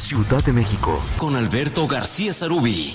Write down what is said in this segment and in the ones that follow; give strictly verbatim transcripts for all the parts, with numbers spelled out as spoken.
Ciudad de México, con Alberto García Sarubí.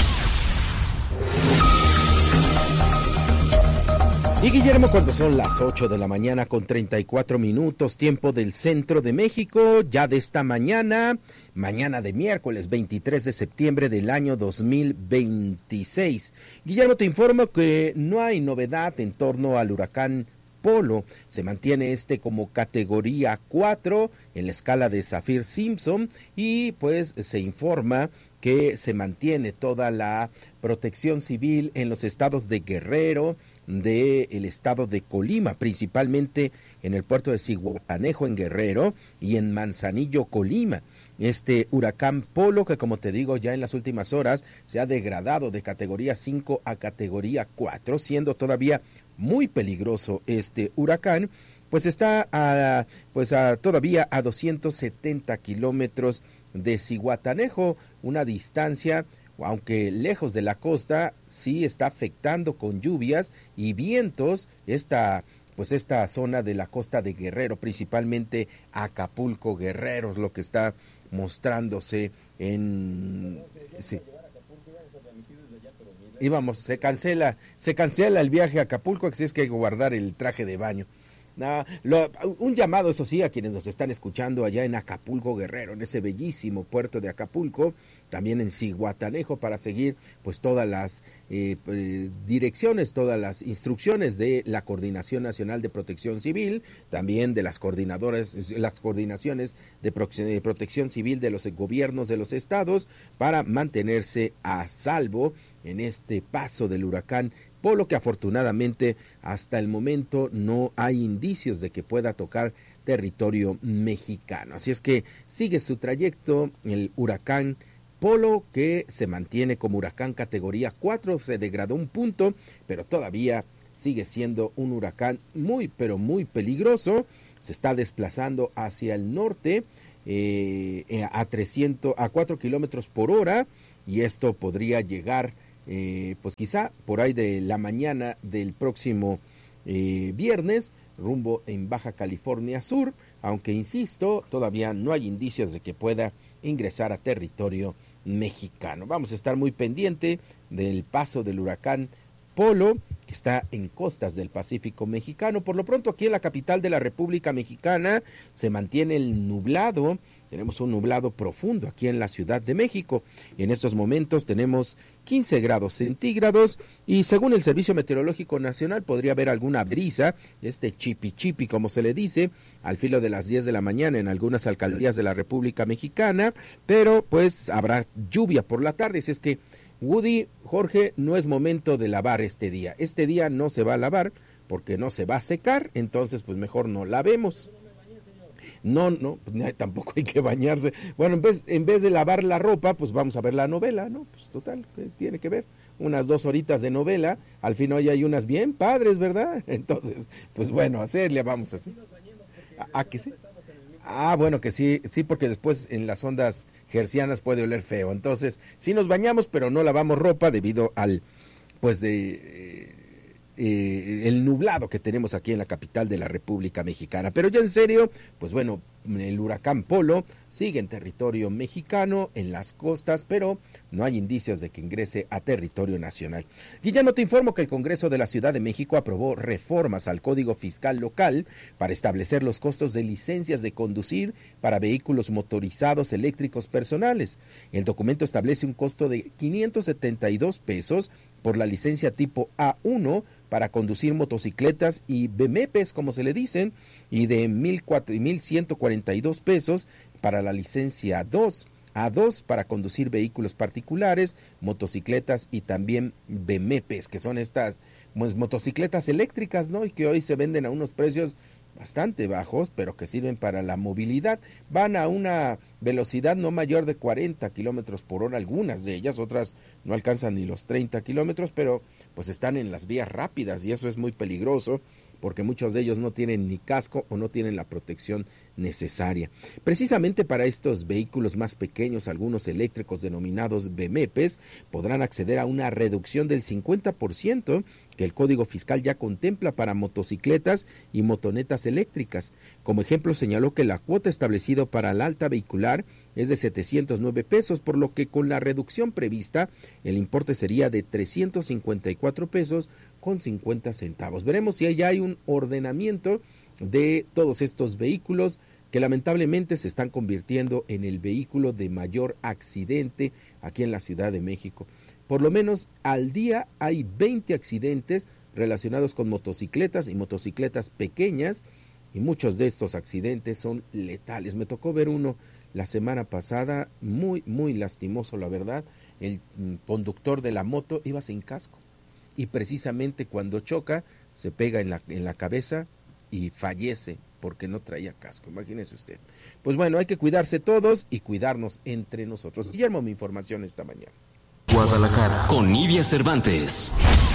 Y Guillermo, cuando son las ocho de la mañana con treinta y cuatro minutos, tiempo del centro de México, ya de esta mañana, mañana de miércoles veintitrés de septiembre del año dos mil veintiséis. Guillermo, te informo que no hay novedad en torno al huracán Polo. Se mantiene este como categoría cuatro en la escala de Saffir-Simpson y pues se informa que se mantiene toda la protección civil en los estados de Guerrero, del estado de Colima, principalmente en el puerto de Zihuatanejo en Guerrero y en Manzanillo, Colima. Este huracán Polo, que como te digo ya en las últimas horas se ha degradado de categoría cinco a categoría cuatro, siendo todavía muy peligroso este huracán, pues está a, pues a, todavía a doscientos setenta kilómetros de Zihuatanejo, una distancia, aunque lejos de la costa, sí está afectando con lluvias y vientos esta, pues esta zona de la costa de Guerrero, principalmente Acapulco, Guerrero, es lo que está mostrándose en... Sí. Y vamos, se cancela, se cancela el viaje a Acapulco, así es que hay que guardar el traje de baño. No, lo, un llamado, eso sí, a quienes nos están escuchando allá en Acapulco, Guerrero, en ese bellísimo puerto de Acapulco, también en Zihuatanejo, para seguir pues todas las eh, eh, direcciones, todas las instrucciones de la Coordinación Nacional de Protección Civil, también de las coordinadoras, las coordinaciones de, pro, de protección civil de los gobiernos de los estados, para mantenerse a salvo en este paso del huracán Polo, que afortunadamente hasta el momento no hay indicios de que pueda tocar territorio mexicano. Así es que sigue su trayecto el huracán Polo, que se mantiene como huracán categoría cuatro, se degradó un punto, pero todavía sigue siendo un huracán muy, pero muy peligroso. Se está desplazando hacia el norte eh, a trescientos, a cuatro kilómetros por hora, y esto podría llegar Eh, pues quizá por ahí de la mañana del próximo eh, viernes, rumbo en Baja California Sur, aunque insisto, todavía no hay indicios de que pueda ingresar a territorio mexicano. Vamos a estar muy pendiente del paso del huracán Polo, que está en costas del Pacífico mexicano. Por lo pronto, aquí en la capital de la República Mexicana se mantiene el nublado. Tenemos un nublado profundo aquí en la Ciudad de México. Y en estos momentos tenemos quince grados centígrados y según el Servicio Meteorológico Nacional podría haber alguna brisa, este chipi chipi como se le dice, al filo de las diez de la mañana en algunas alcaldías de la República Mexicana, pero pues habrá lluvia por la tarde. Así es que Woody, Jorge, no es momento de lavar este día. Este día no se va a lavar porque no se va a secar, entonces pues mejor no lavemos. No, no, pues, tampoco hay que bañarse. Bueno, en vez, en vez de lavar la ropa, pues vamos a ver la novela, ¿no? Pues total, ¿qué tiene que ver? Unas dos horitas de novela, al fin hoy hay unas bien padres, ¿verdad? Entonces, pues bueno, hacerle vamos a hacer. ¿A, a que sí? Ah, bueno, que sí, sí, porque después en las ondas hercianas puede oler feo. Entonces, sí nos bañamos, pero no lavamos ropa debido al, pues, de... Eh, Eh, el nublado que tenemos aquí en la capital de la República Mexicana. Pero ya en serio, pues bueno, el huracán Polo sigue en territorio mexicano, en las costas, pero no hay indicios de que ingrese a territorio nacional. Guillermo, te informo que el Congreso de la Ciudad de México aprobó reformas al Código Fiscal Local para establecer los costos de licencias de conducir para vehículos motorizados eléctricos personales. El documento establece un costo de quinientos setenta y dos pesos por la licencia tipo A uno para conducir motocicletas y B M Ps, como se le dicen, y de mil ciento cuarenta y dos pesos para la licencia dos, A dos para conducir vehículos particulares, motocicletas y también B M Ps, que son estas pues, motocicletas eléctricas, ¿no? Y que hoy se venden a unos precios bastante bajos, pero que sirven para la movilidad. Van a una velocidad no mayor de cuarenta kilómetros por hora, algunas de ellas, otras no alcanzan ni los treinta kilómetros, pero pues están en las vías rápidas y eso es muy peligroso porque muchos de ellos no tienen ni casco o no tienen la protección necesaria. Precisamente para estos vehículos más pequeños, algunos eléctricos denominados B M E Ps podrán acceder a una reducción del cincuenta por ciento que el Código Fiscal ya contempla para motocicletas y motonetas eléctricas. Como ejemplo, señaló que la cuota establecida para la alta vehicular es de setecientos nueve pesos, por lo que con la reducción prevista el importe sería de trescientos cincuenta y cuatro pesos con cincuenta centavos. Veremos si ya hay un ordenamiento de todos estos vehículos que lamentablemente se están convirtiendo en el vehículo de mayor accidente aquí en la Ciudad de México. Por lo menos al día hay veinte accidentes relacionados con motocicletas y motocicletas pequeñas, y muchos de estos accidentes son letales. Me tocó ver uno la semana pasada, muy, muy lastimoso, la verdad. El conductor de la moto iba sin casco y precisamente cuando choca se pega en la, en la cabeza y fallece porque no traía casco, imagínese usted. Pues bueno, hay que cuidarse todos y cuidarnos entre nosotros. Guillermo, mi información esta mañana. Guadalajara, con Nidia Cervantes.